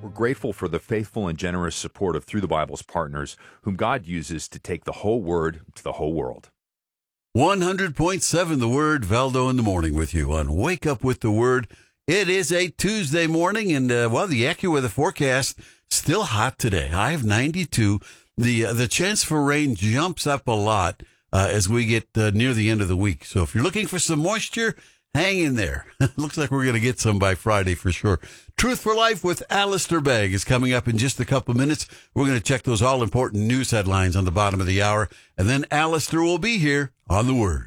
We're grateful for the faithful and generous support of Through the Bible's partners, whom God uses to take the whole Word to the whole world. 100.7 The Word, Valdo in the morning with you on Wake Up with the Word. It is a Tuesday morning, and, the AccuWeather forecast, still hot today. High of 92. The chance for rain jumps up a lot as we get near the end of the week. So if you're looking for some moisture, hang in there. Looks like we're going to get some by Friday for sure. Truth for Life with Alistair Begg is coming up in just a couple minutes. We're going to check those all-important news headlines on the bottom of the hour, and then Alistair will be here on The Word.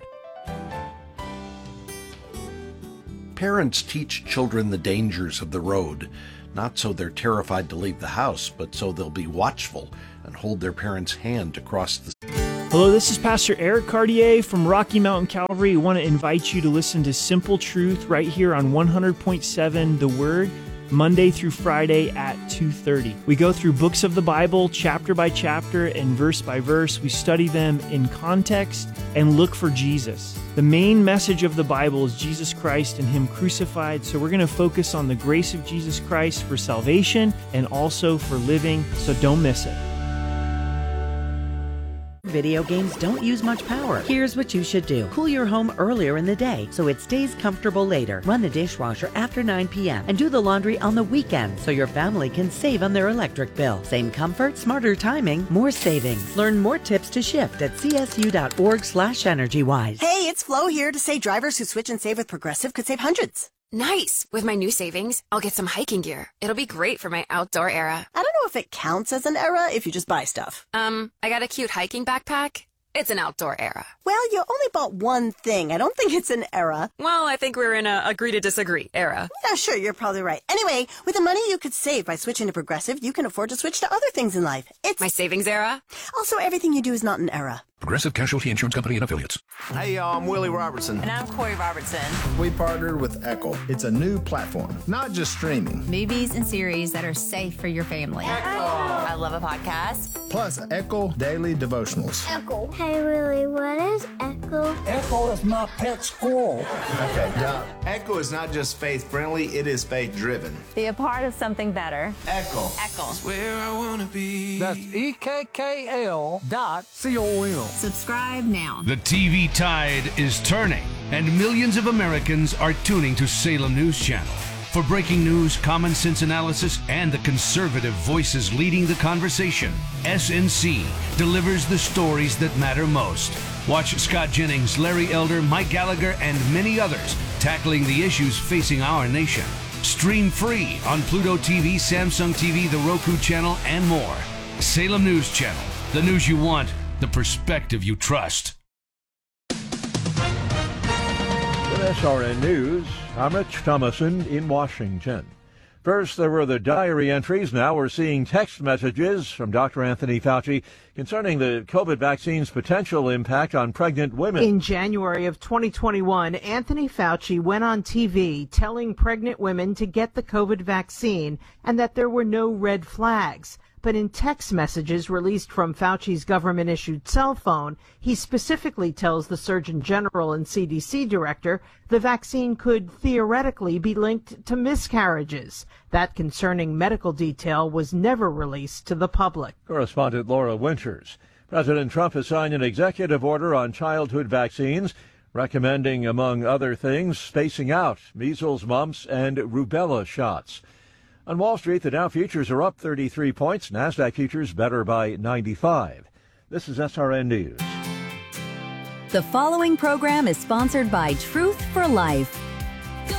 Parents teach children the dangers of the road, not so they're terrified to leave the house, but so they'll be watchful and hold their parents' hand to cross the... Hello, this is Pastor Eric Cartier from Rocky Mountain Calvary. I want to invite you to listen to Simple Truth right here on 100.7 The Word, Monday through Friday at 2:30. We go through books of the Bible, chapter by chapter and verse by verse. We study them in context and look for Jesus. The main message of the Bible is Jesus Christ and Him crucified, so we're going to focus on the grace of Jesus Christ for salvation and also for living, so don't miss it. Video games don't use much power. Here's what you should do. Cool your home earlier in the day so it stays comfortable later. Run the dishwasher after 9 p.m. and do the laundry on the weekend so your family can save on their electric bill. Same comfort, smarter timing, more savings. Learn more tips to shift at csu.org/EnergyWise. Hey, it's Flo here to say drivers who switch and save with Progressive could save hundreds. Nice! With my new savings, I'll get some hiking gear. It'll be great for my outdoor era. I don't know if it counts as an era if you just buy stuff. I got a cute hiking backpack. It's an outdoor era. Well, you only bought one thing. I don't think it's an era. Well, I think we're in a agree to disagree era. Yeah, sure, you're probably right. Anyway, with the money you could save by switching to Progressive, you can afford to switch to other things in life. It's my savings era. Also, everything you do is not an era. Progressive Casualty Insurance Company and Affiliates. Hey, y'all, I'm Willie Robertson. And I'm Corey Robertson. We partnered with Echo. It's a new platform, not just streaming. Movies and series that are safe for your family. Echo! I love a podcast. Plus, Echo Daily Devotionals. Echo. Hey, Willie, what is Echo? Echo is my pet squirrel. Okay, now, Echo is not just faith-friendly, it is faith-driven. Be a part of something better. Echo. Echo. It's where I want to be. That's EKKL.com. Subscribe now. The TV tide is turning, and millions of Americans are tuning to Salem News Channel. For breaking news, common sense analysis, and the conservative voices leading the conversation, SNC delivers the stories that matter most. Watch Scott Jennings, Larry Elder, Mike Gallagher, and many others tackling the issues facing our nation. Stream free on Pluto TV, Samsung TV, the Roku channel, and more. Salem News Channel. The news you want, the perspective you trust. With SRN News, I'm Rich Thomason in Washington. First, there were the diary entries. Now we're seeing text messages from Dr. Anthony Fauci concerning the COVID vaccine's potential impact on pregnant women. In January of 2021, Anthony Fauci went on TV telling pregnant women to get the COVID vaccine and that there were no red flags. But in text messages released from Fauci's government-issued cell phone, he specifically tells the Surgeon General and CDC director the vaccine could theoretically be linked to miscarriages. That concerning medical detail was never released to the public. Correspondent Laura Winters. President Trump has signed an executive order on childhood vaccines, recommending, among other things, spacing out measles, mumps, and rubella shots. On Wall Street, the Dow futures are up 33 points. NASDAQ futures better by 95. This is SRN News. The following program is sponsored by Truth for Life.